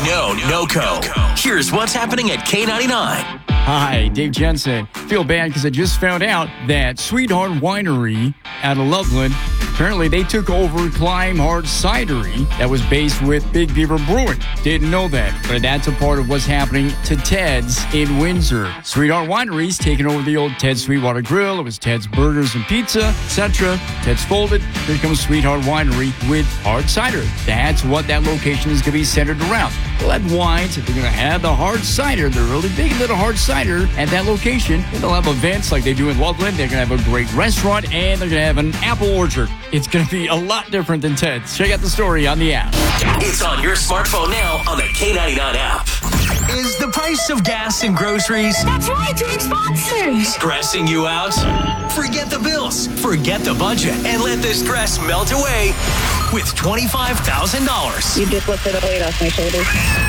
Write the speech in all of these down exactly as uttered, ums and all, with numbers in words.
know NOCO. Here's what's happening at K ninety-nine. Hi, Dave Jensen. Feel bad because I just found out that Sweetheart Winery out of Loveland, apparently they took over Climb Hard Cidery that was based with Big Beaver Brewing. Didn't know that, but that's a part of what's happening to Ted's in Windsor. Sweetheart Winery's taking over the old Ted's Sweetwater Grill. It was Ted's Burgers and Pizza, et cetera. Ted's folded. Here comes Sweetheart Winery with hard cider. That's what that location is going to be centered around. They'll have wines. They're going to have the hard cider. They're really big into the hard cider at that location. And they'll have events like they do in Loveland. They're going to have a great restaurant, and they're going to have an apple orchard. It's going to be a lot different than Ted's. Check out the story on the app. It's on your smartphone now on the K ninety-nine app. Is the price of gas and groceries That's right, doing sponsors. stressing you out? Forget the bills, forget the budget, and let the stress melt away with twenty-five thousand dollars. You just lifted a weight off my shoulders.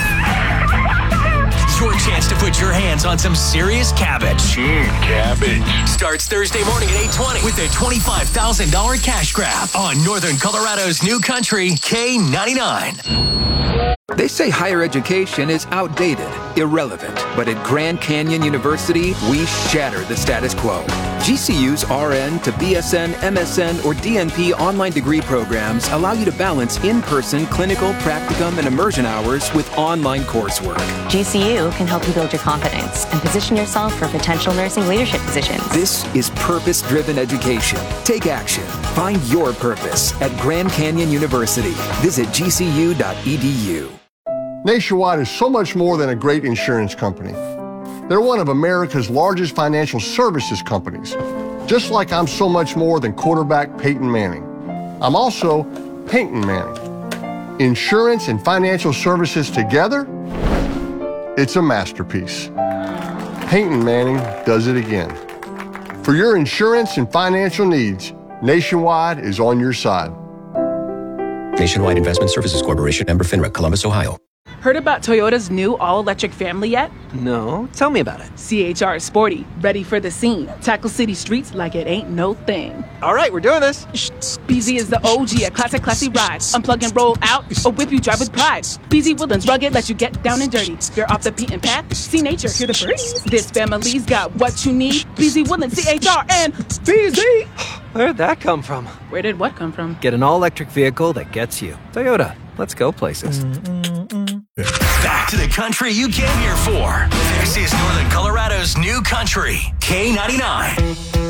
Your chance to put your hands on some serious cabbage. Mmm, cabbage. Starts Thursday morning at eight twenty with a twenty-five thousand dollars cash grab on Northern Colorado's new country, K ninety-nine. They say higher education is outdated, irrelevant, but at Grand Canyon University, we shatter the status quo. G C U's R N to B S N, M S N, or D N P online degree programs allow you to balance in-person clinical, practicum, and immersion hours with online coursework. G C U can help you build your confidence and position yourself for potential nursing leadership positions. This is purpose-driven education. Take action. Find your purpose at Grand Canyon University. Visit G C U dot E D U. Nationwide is so much more than a great insurance company. They're one of America's largest financial services companies, just like I'm so much more than quarterback Peyton Manning. I'm also Peyton Manning. Insurance and financial services together, it's a masterpiece. Peyton Manning does it again. For your insurance and financial needs, Nationwide is on your side. Nationwide Investment Services Corporation, member FINRA, Columbus, Ohio. Heard about Toyota's new all-electric family yet? No, tell me about it. C H R is sporty, ready for the scene. Tackle city streets like it ain't no thing. All right, we're doing this. Shh, B Z is the O G, a classic, classy ride. Unplug and roll out, or whip you drive with pride. B Z Woodlands rugged, let you get down and dirty. You're off the beaten path, see nature, hear the birds. This family's got what you need. B Z Woodlands, C H R, and B Z. Where'd that come from? Where did what come from? Get an all-electric vehicle that gets you. Toyota, let's go places. Back to the country you came here for. This is Northern Colorado's new country, K ninety-nine.